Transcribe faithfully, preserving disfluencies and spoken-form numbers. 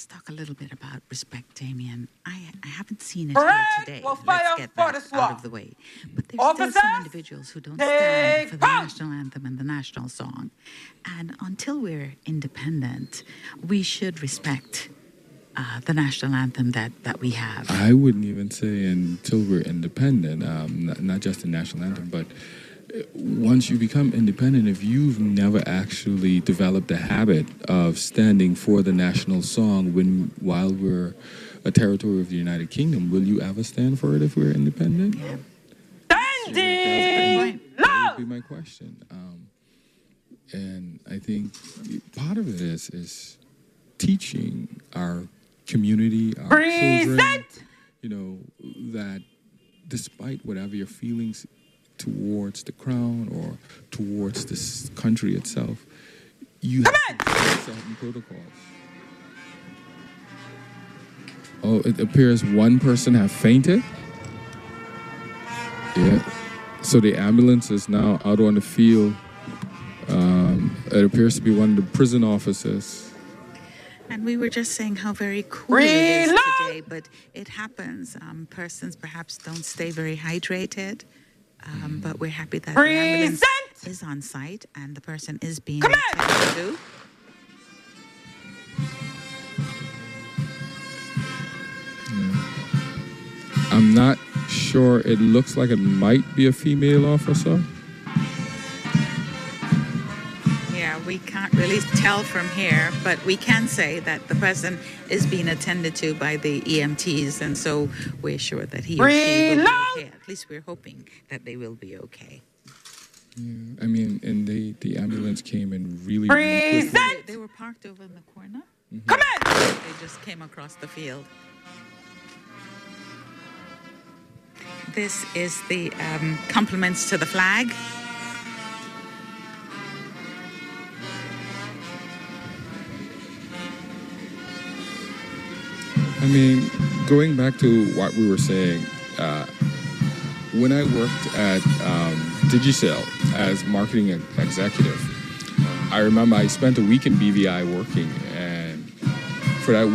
let's talk a little bit about respect, Damien. I, I haven't seen it Parade here today. will Let's fire get for that the out SWAT. of the way. But there's Officers, still some individuals who don't stand for the take out. national anthem and the national song. And until we're independent, we should respect uh, the national anthem that, that we have. I wouldn't even say until we're independent, um, not, not just the national anthem, but once you become independent, if you've never actually developed the habit of standing for the national song when while we're a territory of the United Kingdom, will you ever stand for it if we're independent? Yeah. Standing That love. would be my question. Um, and I think part of it is is teaching our community, our children, Present. you know, that despite whatever your feelings towards the crown or towards this country itself, you have to follow certain protocols. Oh, it appears one person have fainted. Yeah. So the ambulance is now out on the field. Um, it appears to be one of the prison officers. And we were just saying how very cool it is Reload! today, but it happens. Um, persons perhaps don't stay very hydrated, um, but we're happy that the ambulance Present. is on site and the person is being Come on! attended to. I'm not sure. It looks like it might be a female officer. Yeah, we can't really tell from here, but we can say that the person is being attended to by the E M Ts, and so we're sure that he or she will be Reload! okay. At least we're hoping that they will be okay. Yeah, I mean, and they the ambulance came in really, really quickly. Present. They, they were parked over in the corner. Come on. They just came across the field. This is the um, compliments to the flag. I mean, going back to what we were saying, uh, when I worked at um, Digicel as marketing ex- executive, I remember I spent a week in B V I working, and for that